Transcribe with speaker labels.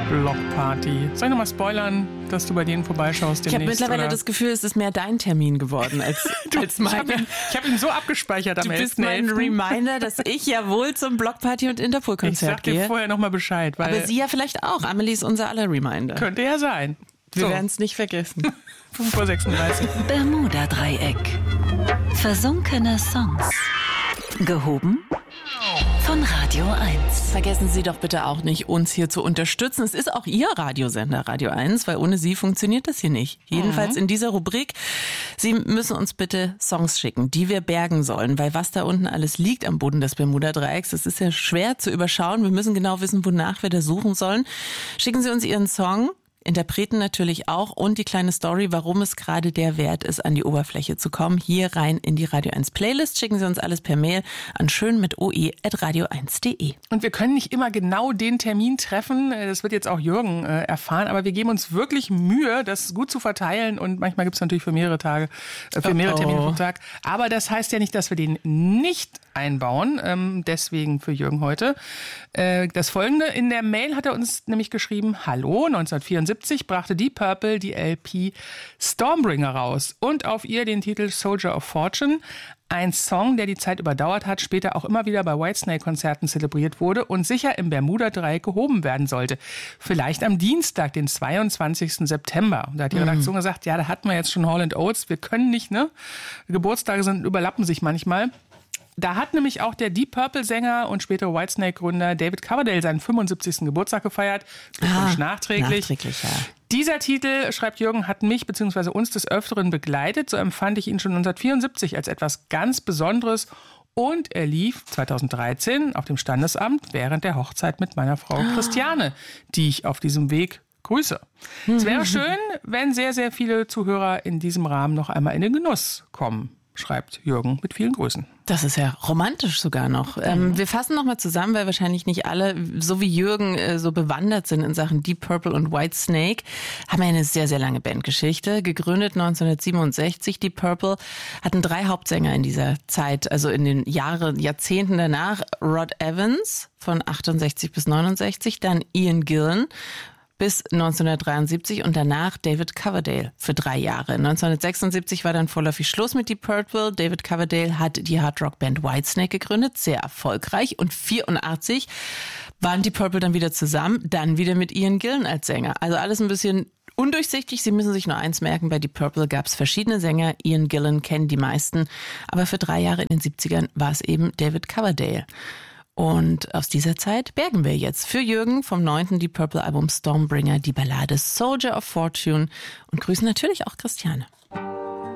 Speaker 1: Blockparty. Soll ich nochmal spoilern, dass du bei denen vorbeischaust demnächst?
Speaker 2: Ich habe mittlerweile das Gefühl, es ist mehr dein Termin geworden als meiner.
Speaker 1: Ich hab ihn so abgespeichert am 11.11.
Speaker 2: Du bist mein Reminder, dass ich ja wohl zum Blockparty- und Interpol-Konzert gehe.
Speaker 1: Ich sag dir vorher nochmal Bescheid. Weil
Speaker 2: aber sie ja vielleicht auch. Amelie ist unser aller Reminder.
Speaker 1: Könnte ja sein.
Speaker 2: Wir werden es nicht vergessen.
Speaker 1: 5:36 Uhr.
Speaker 3: Bermuda-Dreieck. Versunkene Songs. Gehoben von Radio 1.
Speaker 2: Vergessen Sie doch bitte auch nicht, uns hier zu unterstützen. Es ist auch Ihr Radiosender, Radio 1, weil ohne Sie funktioniert das hier nicht. Jedenfalls in dieser Rubrik. Sie müssen uns bitte Songs schicken, die wir bergen sollen, weil was da unten alles liegt am Boden des Bermuda-Dreiecks, das ist ja schwer zu überschauen. Wir müssen genau wissen, wonach wir da suchen sollen. Schicken Sie uns Ihren Song. Interpreten natürlich auch und die kleine Story, warum es gerade der Wert ist, an die Oberfläche zu kommen. Hier rein in die Radio 1 Playlist. Schicken Sie uns alles per Mail an schön@radio1.de.
Speaker 1: Und wir können nicht immer genau den Termin treffen. Das wird jetzt auch Jürgen erfahren. Aber wir geben uns wirklich Mühe, das gut zu verteilen. Und manchmal gibt es natürlich für mehrere Tage, für mehrere Termine pro Tag. Aber das heißt ja nicht, dass wir den nicht einbauen. Deswegen für Jürgen heute. Das Folgende. In der Mail hat er uns nämlich geschrieben: Hallo, 1974 brachte Deep Purple die LP Stormbringer raus und auf ihr den Titel Soldier of Fortune. Ein Song, der die Zeit überdauert hat, später auch immer wieder bei Whitesnake-Konzerten zelebriert wurde und sicher im Bermuda-Dreieck gehoben werden sollte. Vielleicht am Dienstag, den 22. September. Da hat die Redaktion gesagt, ja, da hatten wir jetzt schon Hall & Oates, wir können nicht, ne? Geburtstage überlappen sich manchmal. Da hat nämlich auch der Deep Purple-Sänger und spätere Whitesnake-Gründer David Coverdale seinen 75. Geburtstag gefeiert. Glückwunsch nachträglich.
Speaker 2: Ja.
Speaker 1: Dieser Titel, schreibt Jürgen, hat mich bzw. uns des Öfteren begleitet. So empfand ich ihn schon 1974 als etwas ganz Besonderes. Und er lief 2013 auf dem Standesamt während der Hochzeit mit meiner Frau Christiane, die ich auf diesem Weg grüße. Es wäre schön, wenn sehr, sehr viele Zuhörer in diesem Rahmen noch einmal in den Genuss kommen, schreibt Jürgen mit vielen Grüßen.
Speaker 2: Das ist ja romantisch sogar noch. Wir fassen nochmal zusammen, weil wahrscheinlich nicht alle, so wie Jürgen, so bewandert sind in Sachen Deep Purple und Whitesnake. Haben ja eine sehr, sehr lange Bandgeschichte. Gegründet 1967, Deep Purple. Hatten 3 Hauptsänger in dieser Zeit, also in den Jahrzehnten danach. Rod Evans von 68 bis 69, dann Ian Gillan bis 1973 und danach David Coverdale für 3 Jahre. 1976 war dann vorläufig Schluss mit Deep Purple. David Coverdale hat die Hardrock-Band Whitesnake gegründet, sehr erfolgreich. Und 1984 waren Deep Purple dann wieder zusammen, dann wieder mit Ian Gillan als Sänger. Also alles ein bisschen undurchsichtig. Sie müssen sich nur eins merken, bei Deep Purple gab es verschiedene Sänger. Ian Gillan kennen die meisten. Aber für 3 Jahre in den 70ern war es eben David Coverdale. Und aus dieser Zeit bergen wir jetzt für Jürgen vom 9. Deep Purple Album Stormbringer die Ballade Soldier of Fortune und grüßen natürlich auch Christiane.